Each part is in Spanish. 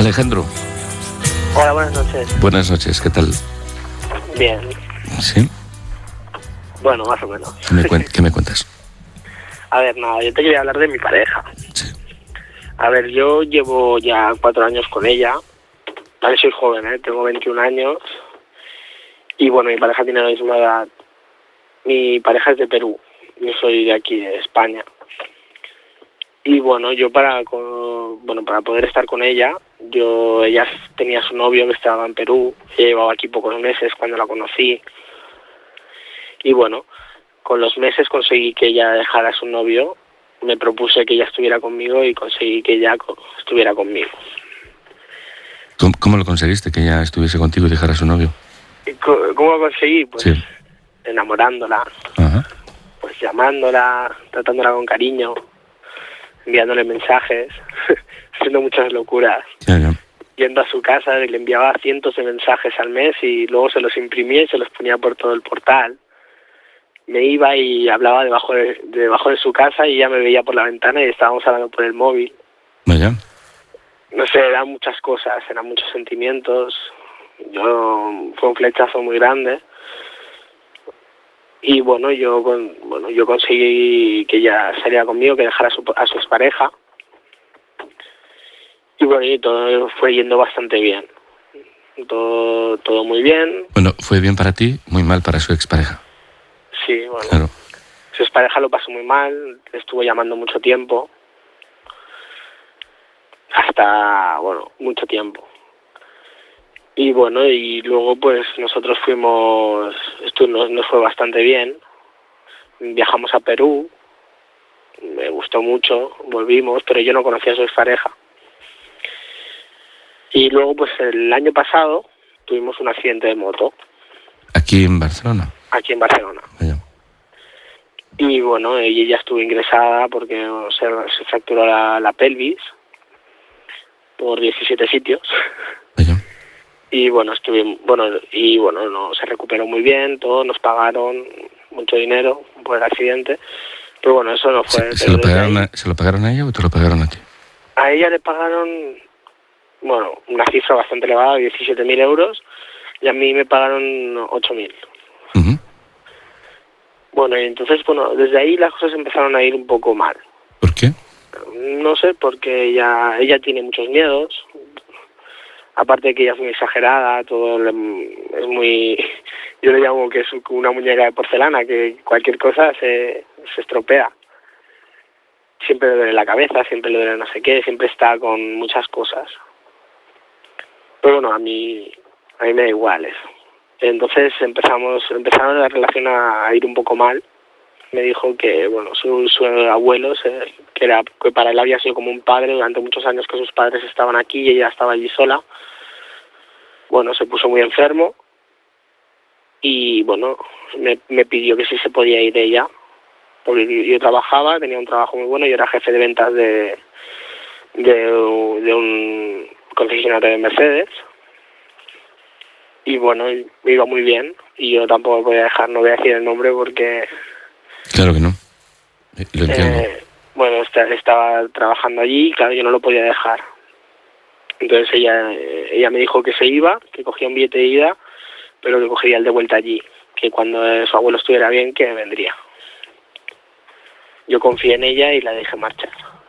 Alejandro. Hola, buenas noches. Buenas noches, ¿qué tal? Bien. ¿Sí? Bueno, más o menos. ¿Qué me cuentas? A ver, nada, yo te quería hablar de mi pareja. Sí. A ver, yo llevo ya 4 años con ella. Vale, soy joven, tengo 21 años. Y bueno, mi pareja tiene la misma edad. Mi pareja es de Perú. Yo soy de aquí, de España. Y bueno, yo para poder estar con ella, ella tenía su novio que estaba en Perú. Ella llevaba aquí pocos meses cuando la conocí. Y bueno, con los meses conseguí que ella dejara a su novio. Me propuse que ella estuviera conmigo y conseguí que ella estuviera conmigo. ¿Cómo lo conseguiste, que ella estuviese contigo y dejara a su novio? ¿Cómo lo conseguí? Pues sí. Enamorándola, Ajá. pues llamándola, tratándola con cariño, enviándole mensajes, haciendo muchas locuras. Ya. Yendo a su casa, le enviaba cientos de mensajes al mes y luego se los imprimía y se los ponía por todo el portal. Me iba y hablaba debajo de su casa y ella me veía por la ventana y estábamos hablando por el móvil. Vaya. No sé, eran muchas cosas, eran muchos sentimientos. Fue un flechazo muy grande. Y bueno, yo conseguí que ella saliera conmigo, que dejara a su expareja. Y bueno, y todo fue yendo bastante bien. Todo muy bien. Bueno, fue bien para ti, muy mal para su expareja. Sí, bueno. Claro. Su expareja lo pasó muy mal, estuvo llamando mucho tiempo. Hasta, mucho tiempo. Y bueno, y luego pues nosotros nos fue bastante bien. Viajamos a Perú, me gustó mucho, volvimos, pero yo no conocía a su expareja. Y luego pues el año pasado tuvimos un accidente de moto. ¿Aquí en Barcelona? Aquí en Barcelona. Vaya. Y bueno, ella estuvo ingresada porque se fracturó la pelvis por 17 sitios. Vaya. Y bueno, se recuperó muy bien, todo, nos pagaron mucho dinero por el accidente. Pero bueno, eso no fue... ¿Se lo pagaron a ella o te lo pagaron a ti? A ella le pagaron, una cifra bastante elevada, 17.000 euros, y a mí me pagaron 8.000. Uh-huh. Bueno, y entonces, desde ahí las cosas empezaron a ir un poco mal. ¿Por qué? No sé, porque ella tiene muchos miedos. Aparte de que ella es muy exagerada, es muy... Yo le llamo que es una muñeca de porcelana, que cualquier cosa se estropea. Siempre le duele la cabeza, siempre le duele no sé qué, siempre está con muchas cosas. Pero bueno, a mí me da igual eso. Entonces empezaron la relación a ir un poco mal. Me dijo que, su abuelo, que para él había sido como un padre durante muchos años, que sus padres estaban aquí y ella estaba allí sola. Bueno, se puso muy enfermo y, me pidió que sí se podía ir ella. Porque yo trabajaba, tenía un trabajo muy bueno, yo era jefe de ventas de un concesionario de Mercedes. Y me iba muy bien y yo tampoco podía dejar, no voy a decir el nombre porque... Claro que no, lo entiendo. Estaba trabajando allí y claro, yo no lo podía dejar. Entonces ella me dijo que se iba, que cogía un billete de ida, pero que cogería el de vuelta allí, que cuando su abuelo estuviera bien, que vendría. Yo confié en ella y la dejé marchar.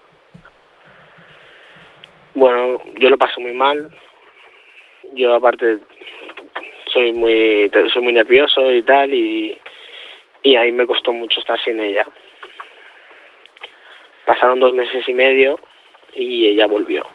Bueno, yo lo paso muy mal. Yo aparte soy muy nervioso y tal, y ahí me costó mucho estar sin ella. Pasaron 2 meses y medio y ella volvió.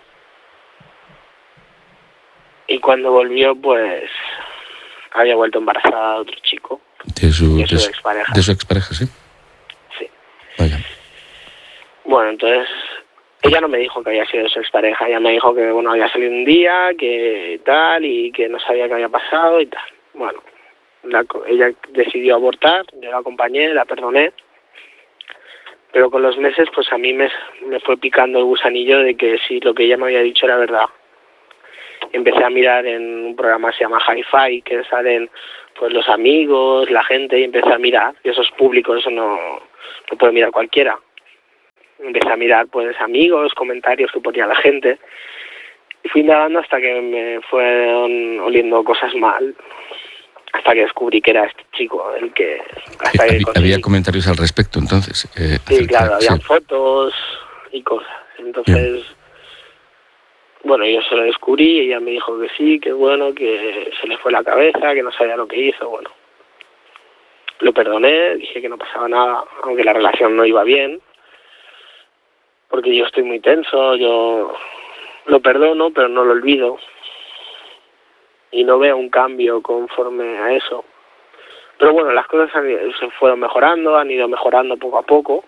Y cuando volvió, pues, había vuelto embarazada de otro chico. De su expareja. De su expareja, ¿sí? Sí. Vaya. Bueno, entonces, ella no me dijo que había sido de su expareja. Ella me dijo que, había salido un día, que tal, y que no sabía qué había pasado y tal. Bueno, ella decidió abortar, yo la acompañé, la perdoné. Pero con los meses, pues a mí me fue picando el gusanillo de que sí, lo que ella me había dicho era verdad. Empecé a mirar en un programa que se llama Hi-Fi, que salen pues los amigos, la gente, y empecé a mirar, y eso es público, eso no puede mirar cualquiera. Empecé a mirar pues amigos, comentarios que ponía la gente, Y fui indagando hasta que me fueron oliendo cosas mal, hasta que descubrí que era este chico el que... Hasta que había comentarios al respecto, entonces. Sí, claro, habían fotos y cosas. Entonces, bueno, yo se lo descubrí y ella me dijo que sí, que bueno, que se le fue la cabeza, que no sabía lo que hizo, bueno. Lo perdoné, dije que no pasaba nada, aunque la relación no iba bien, porque yo estoy muy tenso, yo lo perdono, pero no lo olvido. Y no veo un cambio conforme a eso. Pero bueno, las cosas se fueron mejorando, han ido mejorando poco a poco.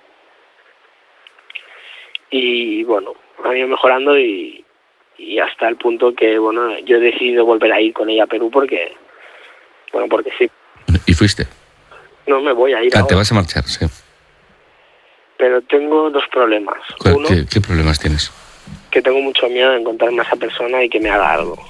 Y bueno, han ido mejorando y hasta el punto que, bueno, yo he decidido volver a ir con ella a Perú porque sí. ¿Y fuiste? No me voy a ir ahora. Te vas a marchar, sí. Pero tengo dos problemas. Uno, ¿Qué problemas tienes? Que tengo mucho miedo de encontrarme a esa persona y que me haga algo.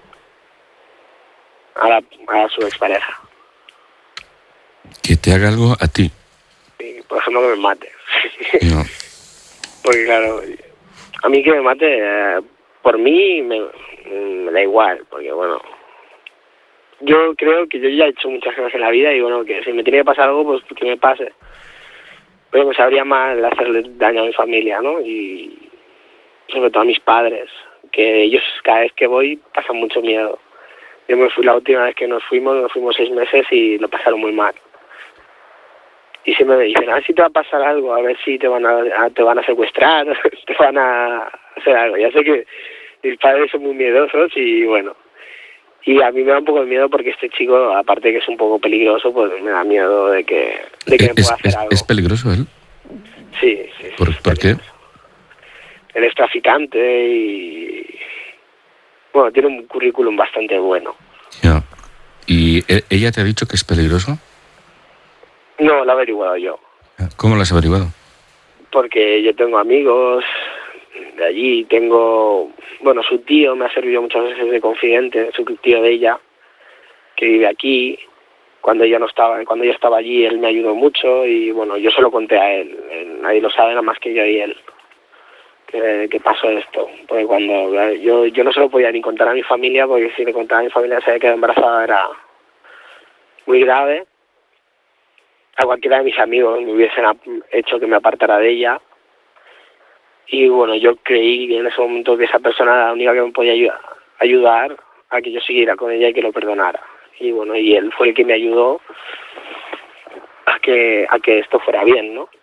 A su expareja. ¿Que te haga algo a ti? Sí, por ejemplo, que me mate. No. Porque claro, a mí que me mate, por mí me da igual, porque bueno, yo creo que yo ya he hecho muchas cosas en la vida y bueno, que si me tiene que pasar algo, pues que me pase. Pero me sabría mal hacerle daño a mi familia, ¿no? Y sobre todo a mis padres, que ellos cada vez que voy pasan mucho miedo. Yo me fui la última vez que nos fuimos 6 meses y lo pasaron muy mal. Y siempre me dicen, a ver si te va a pasar algo, a ver si te van a secuestrar, te van a hacer algo. Ya sé que mis padres son muy miedosos y bueno. Y a mí me da un poco de miedo porque este chico, aparte de que es un poco peligroso, pues me da miedo de que me pueda hacer algo. ¿Es peligroso él? Sí. ¿Por qué? Él es traficante y... Bueno, tiene un currículum bastante bueno. Ya. ¿Y ella te ha dicho que es peligroso? No, lo he averiguado yo. ¿Cómo lo has averiguado? Porque yo tengo amigos de allí, bueno, su tío me ha servido muchas veces de confidente, su tío de ella, que vive aquí. Cuando ella estaba allí, él me ayudó mucho y bueno, yo se lo conté a él nadie lo sabe nada más que yo y él, que pasó esto. Porque cuando yo no se lo podía ni contar a mi familia, porque si le contaba a mi familia sabía que embarazada era muy grave. A cualquiera de mis amigos me hubiesen hecho que me apartara de ella. Y bueno, yo creí en ese momento que esa persona era la única que me podía ayudar a que yo siguiera con ella y que lo perdonara. Y bueno, y él fue el que me ayudó a que esto fuera bien, ¿no?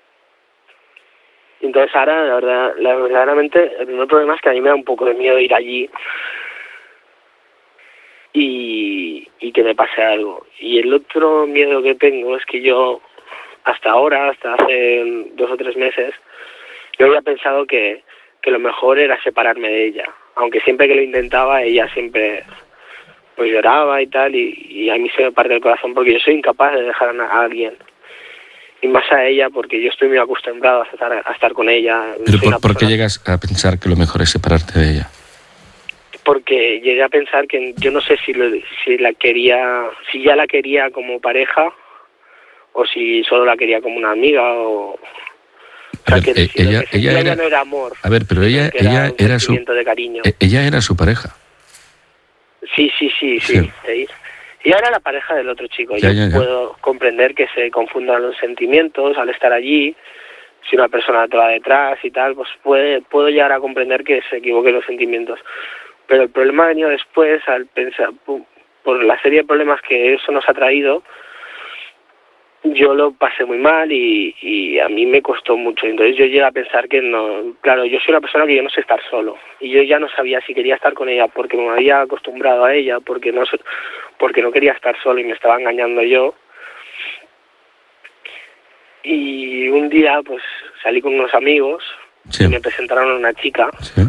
Y entonces ahora, verdaderamente, el primer problema es que a mí me da un poco de miedo ir allí y que me pase algo. Y el otro miedo que tengo es que yo, hasta hace 2 o 3 meses, yo había pensado que lo mejor era separarme de ella. Aunque siempre que lo intentaba, ella siempre pues lloraba y tal, y a mí se me parte el corazón porque yo soy incapaz de dejar a alguien. Y más a ella porque yo estoy muy acostumbrado a estar con ella. ¿Pero por qué llegas a pensar que lo mejor es separarte de ella? Porque llegué a pensar que yo no sé si ya la quería como pareja o si solo la quería como una amiga o... ella no era amor. A ver, pero ella era su de cariño. Ella era su pareja. Sí. Ella era la pareja del otro chico. Yo puedo comprender que se confundan los sentimientos al estar allí. Si una persona te va detrás y tal, pues puedo llegar a comprender que se equivoquen los sentimientos. Pero el problema ha venido después, al pensar por la serie de problemas que eso nos ha traído. Yo lo pasé muy mal y a mí me costó mucho. Entonces yo llegué a pensar que no... Claro, yo soy una persona que yo no sé estar solo. Y yo ya no sabía si quería estar con ella porque me había acostumbrado a ella, porque no quería estar solo y me estaba engañando yo. Y un día pues salí con unos amigos y me presentaron a una chica. Sí.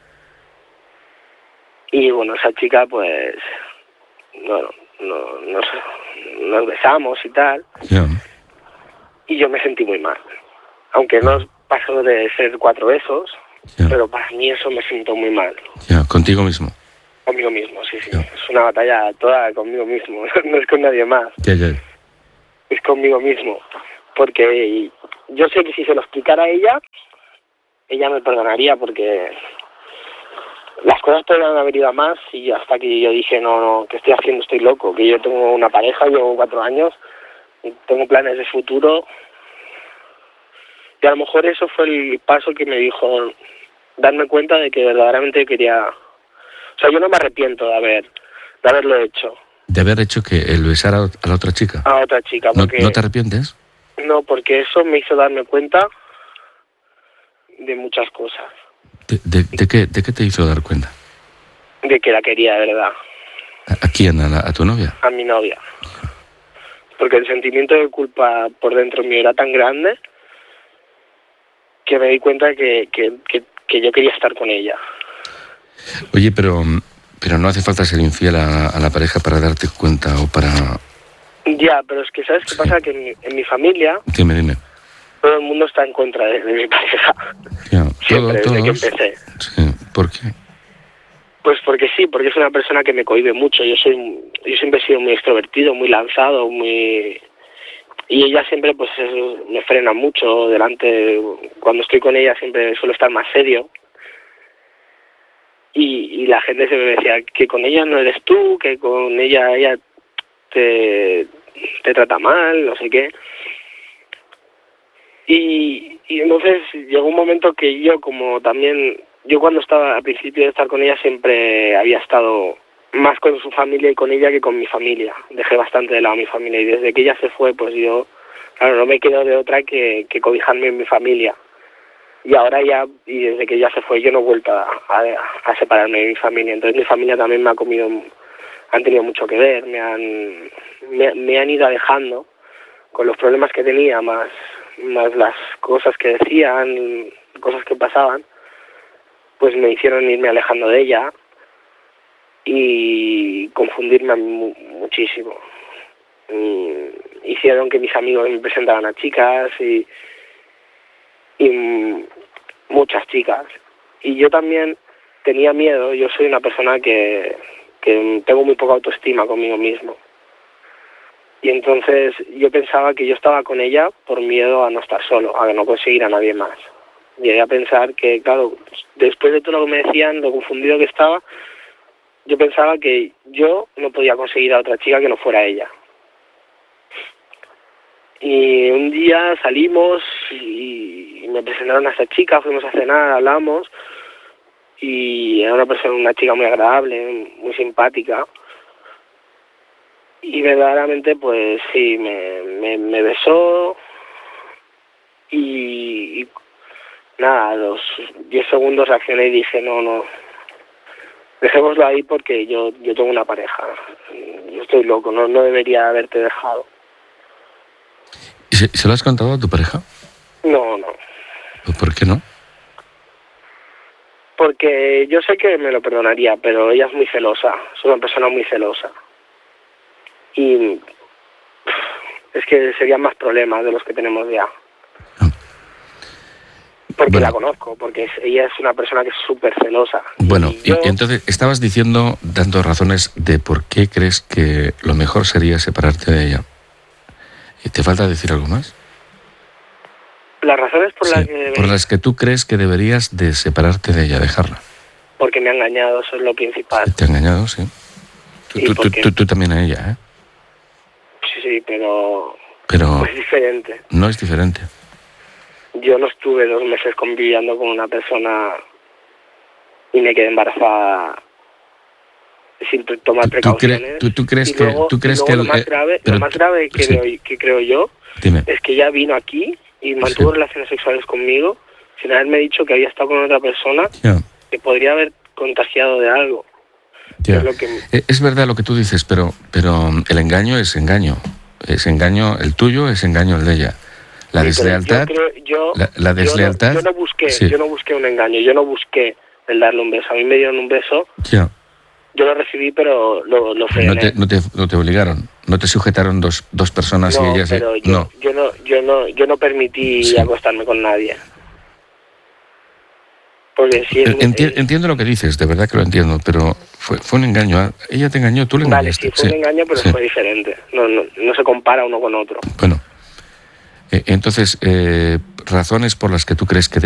Y bueno, esa chica pues... Bueno, nos besamos y tal. Yeah. Y yo me sentí muy mal. Aunque no pasó de ser 4 besos, pero para mí eso me siento muy mal. ¿Contigo mismo? Conmigo mismo, sí. Es una batalla toda conmigo mismo, no es con nadie más. Es conmigo mismo. Porque yo sé que si se lo explicara a ella me perdonaría porque las cosas podrían haber ido a más y hasta que yo dije, no, ¿qué estoy haciendo? Estoy loco, que yo tengo una pareja, llevo 4 años, y tengo planes de futuro. Y a lo mejor eso fue el paso que me dijo darme cuenta de que verdaderamente quería... O sea, yo no me arrepiento de haberlo hecho. ¿De haber hecho que el besar a la otra chica? A otra chica, porque... ¿No te arrepientes? No, porque eso me hizo darme cuenta de muchas cosas. ¿De qué te hizo dar cuenta? De que la quería, de verdad. ¿A quién? ¿A tu novia? A mi novia. Porque el sentimiento de culpa por dentro mío era tan grande que me di cuenta que yo quería estar con ella. Oye, pero no hace falta ser infiel a la pareja para darte cuenta o para... Ya, pero es que ¿sabes qué pasa? Que en mi familia... Dime. Todo el mundo está en contra de mi pareja. Ya, siempre, todos. desde que empecé. Sí, ¿por qué? Pues porque es una persona que me cohíbe mucho. Yo siempre he sido muy extrovertido, muy lanzado, y ella siempre pues me frena mucho delante. Cuando estoy con ella siempre suelo estar más serio. Y la gente se me decía que con ella no eres tú, que con ella te trata mal, no sé qué. Y entonces llegó un momento que yo cuando estaba al principio de estar con ella siempre había estado más con su familia y con ella que con mi familia. Dejé bastante de lado a mi familia y desde que ella se fue pues yo, claro, no me quedo de otra que cobijarme en mi familia. Y ahora ya, y desde que ella se fue yo no he vuelto a separarme de mi familia. Entonces mi familia también han tenido mucho que ver, me han ido alejando con los problemas que tenía, más las cosas que decían, cosas que pasaban, pues me hicieron irme alejando de ella y confundirme muchísimo. Hicieron que mis amigos me presentaran a chicas y muchas chicas. Y yo también tenía miedo, yo soy una persona que tengo muy poca autoestima conmigo mismo. Y entonces yo pensaba que yo estaba con ella por miedo a no estar solo, a no conseguir a nadie más. Llegué a pensar que, claro, después de todo lo que me decían, lo confundido que estaba, yo pensaba que yo no podía conseguir a otra chica que no fuera ella. Y un día salimos y me presentaron a esta chica, fuimos a cenar, hablamos, y era una chica muy agradable, muy simpática. Y verdaderamente, pues sí, me besó y nada, a los 10 segundos reaccioné y dije, no, dejémoslo ahí porque yo tengo una pareja, yo estoy loco, no debería haberte dejado. ¿Y se lo has contado a tu pareja? No. ¿Por qué no? Porque yo sé que me lo perdonaría, pero ella es muy celosa, es una persona muy celosa. Y es que serían más problemas de los que tenemos ya. Porque bueno, la conozco, porque ella es una persona que es súper celosa. Bueno, y entonces estabas dando razones de por qué crees que lo mejor sería separarte de ella. ¿Te falta decir algo más? Las razones por las que tú crees que deberías de separarte de ella, dejarla. Porque me ha engañado, eso es lo principal. ¿Te ha engañado? Sí. Tú también a ella, ¿eh? Sí, pero no es diferente. No es diferente. Yo no estuve 2 meses conviviendo con una persona y me quedé embarazada sin tomar precauciones. ¿Tú crees que lo más grave que creo yo es que ella vino aquí y mantuvo relaciones sexuales conmigo sin haberme dicho que había estado con otra persona que podría haber contagiado de algo. Es verdad lo que tú dices, pero el engaño es engaño. Es engaño el tuyo, es engaño el de ella. La deslealtad... La deslealtad... Yo no busqué un engaño, yo no busqué el darle un beso. A mí me dieron un beso, yo lo recibí, pero lo frené. No te obligaron, no te sujetaron dos personas y ellas... Pero yo no permití acostarme con nadie. Porque si entiendo lo que dices, de verdad que lo entiendo, pero fue un engaño. Ella te engañó, tú le engañaste. Vale, sí, fue un engaño, pero fue diferente. No se compara uno con otro. Bueno, entonces, razones por las que tú crees que